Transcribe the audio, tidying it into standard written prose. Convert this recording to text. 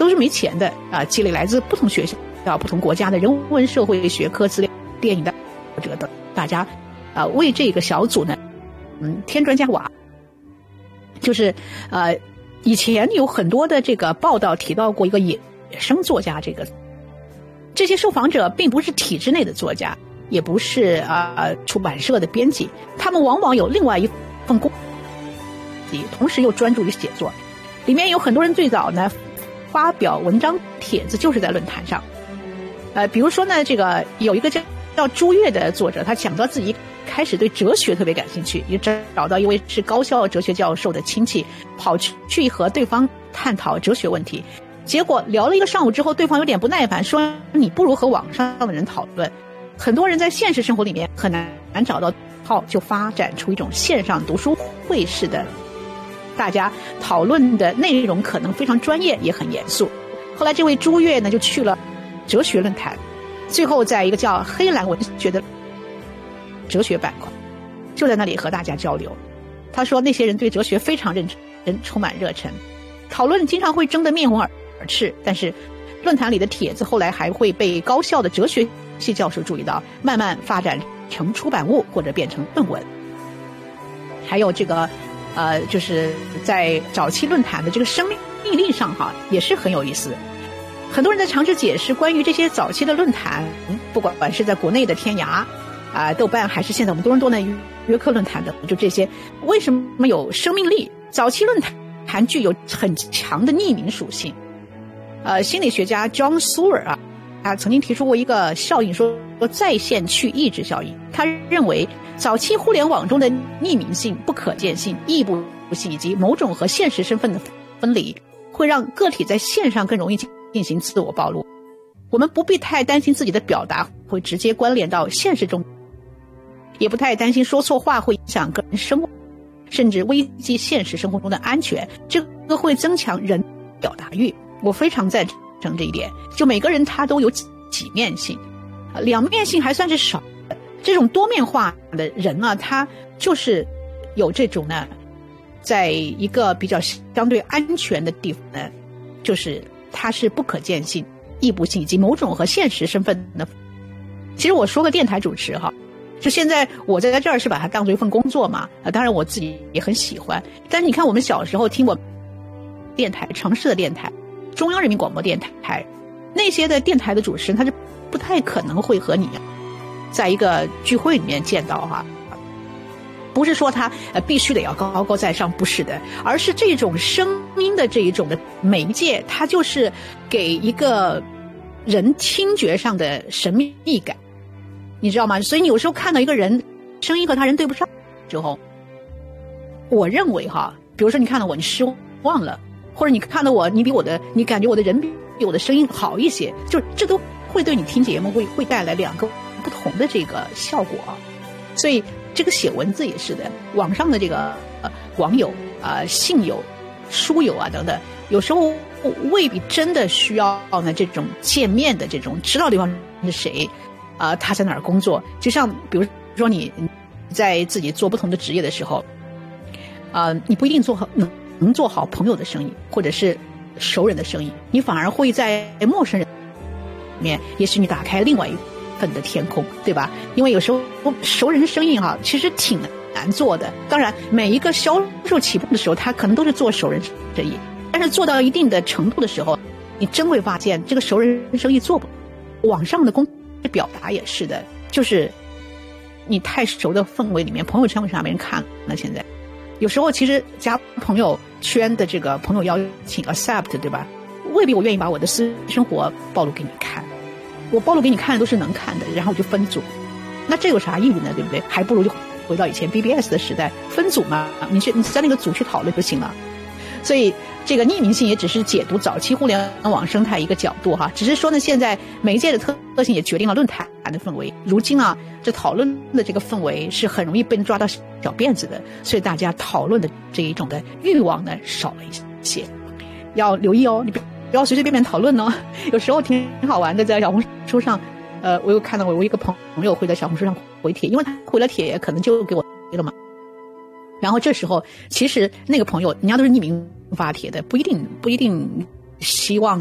都是没钱的啊，积累来自不同学校、不同国家的人文社会学科资料、电影的作者等，大家为这个小组呢，添砖加瓦。就是以前有很多的这个报道提到过一个野生作家，这些受访者并不是体制内的作家，也不是出版社的编辑，他们往往有另外一份工作，同时又专注于写作。里面有很多人最早呢发表文章帖子就是在论坛上，比如说呢，这个有一个叫朱越的作者，他讲到自己开始对哲学特别感兴趣，也找到一位是高校哲学教授的亲戚，跑去和对方探讨哲学问题。结果聊了一个上午之后，对方有点不耐烦，说你不如和网上的人讨论。很多人在现实生活里面很难找到号，就发展出一种线上读书会式的，大家讨论的内容可能非常专业也很严肃。后来这位朱越呢就去了哲学论坛，最后在一个叫黑蓝文学的哲学板块，就在那里和大家交流。他说那些人对哲学非常认真，充满热忱，讨论经常会争得面红耳赤，但是论坛里的帖子后来还会被高校的哲学系教授注意到，慢慢发展成出版物或者变成论文。还有这个就是在早期论坛的这个生命力上也是很有意思。很多人在尝试解释关于这些早期的论坛，不管是在国内的天涯豆瓣，还是现在我们多伦多的约克论坛的，就这些为什么有生命力？早期论坛具有很强的匿名属性。心理学家 John Searle 曾经提出过一个效应，说在线去抑制效应。他认为早期互联网中的匿名性、不可见性、异步性以及某种和现实身份的分离，会让个体在线上更容易进行自我暴露。我们不必太担心自己的表达会直接关联到现实中，也不太担心说错话会影响个人生活，甚至危及现实生活中的安全。这个会增强人表达欲，我非常赞成这一点。就每个人他都有几面性，两面性还算是少的。这种多面化的人他就是有这种呢，在一个比较相对安全的地方呢，就是它是不可见性、异步性以及某种和现实身份的。其实我说个电台主持就现在我在这儿是把它当作一份工作嘛，当然我自己也很喜欢。但是你看我们小时候听我电台，城市的电台、中央人民广播电台，那些的电台的主持人他是不太可能会和你在一个聚会里面见到不是说他必须得要高高在上，不是的，而是这种声音的这一种的媒介，它就是给一个人听觉上的神秘感，你知道吗？所以你有时候看到一个人声音和他人对不上之后，我认为比如说你看到我你失望了，或者你看到我你感觉我的人比我的声音好一些，就是这都会对你听节目会带来两个不同的这个效果。所以这个写文字也是的，网上的这个网友信友、书友等等，有时候未必真的需要呢这种见面的这种知道对方是谁他在哪儿工作。就像比如说你在自己做不同的职业的时候你不一定能做好朋友的生意或者是熟人的生意，你反而会在陌生人里面，也许你打开另外一份的天空，对吧？因为有时候熟人生意其实挺难做的。当然每一个销售起步的时候他可能都是做熟人生意，但是做到一定的程度的时候，你真会发现这个熟人生意做不。网上的公表达也是的，就是你太熟的氛围里面，朋友圈为啥没人看呢？现在有时候其实加朋友圈的这个朋友邀请 accept， 对吧？未必我愿意把我的私生活暴露给你看，我暴露给你看的都是能看的，然后我就分组，那这有啥意义呢？对不对？还不如就回到以前 BBS 的时代，分组嘛，你在那个组去讨论就行了。所以这个匿名性也只是解读早期互联网生态一个角度只是说呢，现在媒介的特性也决定了论坛的氛围。如今这讨论的这个氛围是很容易被抓到小辫子的，所以大家讨论的这一种的欲望呢少了一些，要留意你不要随随便便讨论有时候挺好玩的，在小红书上我有看到我一个朋友会在小红书上回帖，因为他回了帖可能就给我回了嘛。然后这时候其实那个朋友人家都是匿名发帖的，不一定希望